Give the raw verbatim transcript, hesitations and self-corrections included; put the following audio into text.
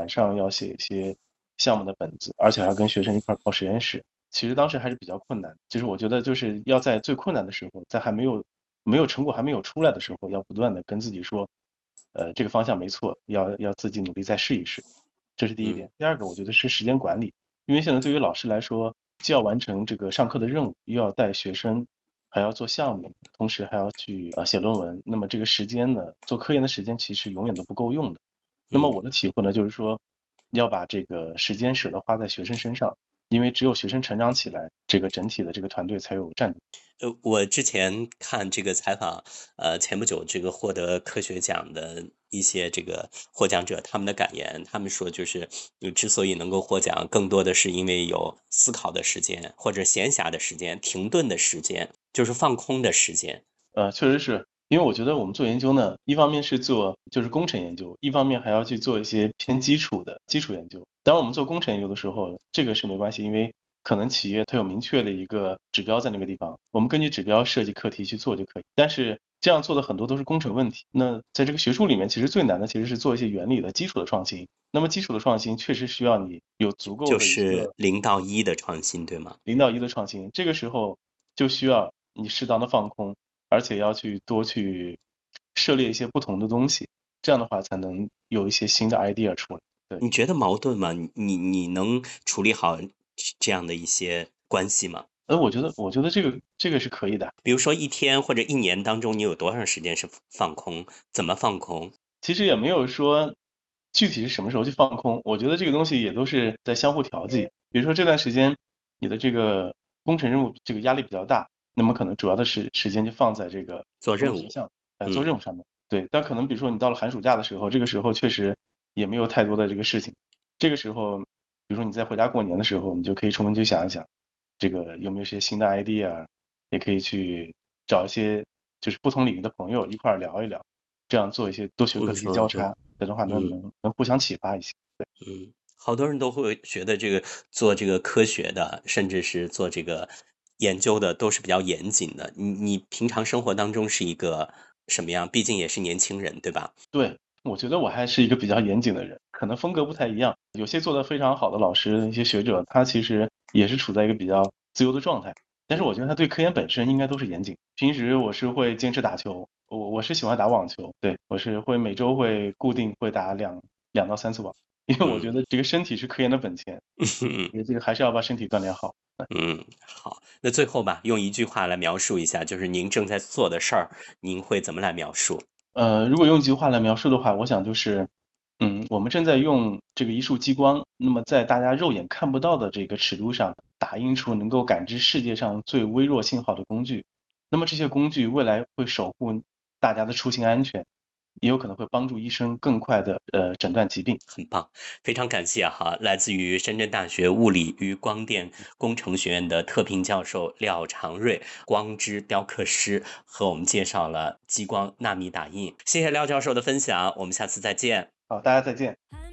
上要写一些项目的本子，而且还要跟学生一块跑实验室。其实当时还是比较困难，就是我觉得就是要在最困难的时候，在还没有没有成果还没有出来的时候，要不断的跟自己说，呃，这个方向没错，要要自己努力再试一试，这是第一点。第二个，我觉得是时间管理，因为现在对于老师来说，既要完成这个上课的任务，又要带学生，还要做项目，同时还要去呃写论文，那么这个时间呢，做科研的时间其实永远都不够用的。那么我的体会呢，就是说，要把这个时间舍得花在学生身上，因为只有学生成长起来，这个整体的这个团队才有战斗。 呃，我之前看这个采访，呃，前不久这个获得科学奖的一些这个获奖者，他们的感言，他们说就是，呃之所以能够获奖，更多的是因为有思考的时间，或者闲暇的时间、停顿的时间，就是放空的时间。 呃，确实是因为我觉得我们做研究呢，一方面是做就是工程研究，一方面还要去做一些偏基础的基础研究。当我们做工程研究的时候，这个是没关系，因为可能企业它有明确的一个指标在那个地方，我们根据指标设计课题去做就可以。但是这样做的很多都是工程问题。那在这个学术里面，其实最难的其实是做一些原理的基础的创新。那么基础的创新确实需要你有足够就的一个是零到一的创新，对吗？ 零到一的创新，这个时候就需要你适当的放空，而且要去多去涉猎一些不同的东西，这样的话才能有一些新的 idea 出来。对， 你觉得矛盾吗？你你你能处理好这样的一些关系吗？ 呃，我觉得我觉得这个这个是可以的。 比如说一天或者一年当中，你有多长时间是放空？怎么放空？ 其实也没有说具体是什么时候去放空，我觉得这个东西也都是在相互调剂。比如说这段时间你的这个工程任务这个压力比较大，那么可能主要的时时间就放在这个做任务。 做学项，呃，做嗯。 任务上面。对，但可能比如说你到了寒暑假的时候，这个时候确实也没有太多的这个事情，这个时候，比如说你在回家过年的时候，你就可以充分去想一想，这个有没有一些新的 idea，也可以去找一些就是不同领域的朋友一块儿聊一聊。这样做一些多学科的一些嗯嗯嗯交叉，这样的话呢嗯能能互相启发一些。对， 嗯，好多人都会觉得这个做这个科学的，甚至是做这个研究的，都是比较严谨的。你你平常生活当中是一个什么样？毕竟也是年轻人，对吧？ 对，我觉得我还是一个比较严谨的人，可能风格不太一样。有些做得非常好的老师、一些学者，他其实也是处在一个比较自由的状态，但是我觉得他对科研本身应该都是严谨。平时我是会坚持打球，我我是喜欢打网球，对，我是会每周会固定会打两两到三次网，因为我嗯。 觉得这个身体是科研的本钱，也这个还是要把身体锻炼好。 嗯，好，那最后吧，用一句话来描述一下，就是您正在做的事儿，您会怎么来描述？ 呃，如果用一句话来描述的话，我想就是，嗯，我们正在用这个一束激光，那么在大家肉眼看不到的这个尺度上，打印出能够感知世界上最微弱信号的工具。那么这些工具未来会守护大家的出行安全，也有可能会帮助医生更快的呃诊断疾病。 很棒，非常感谢哈，来自于深圳大学物理与光电工程学院的特聘教授廖长瑞，光之雕刻师，和我们介绍了激光纳米打印。谢谢廖教授的分享，我们下次再见。 好，大家再见。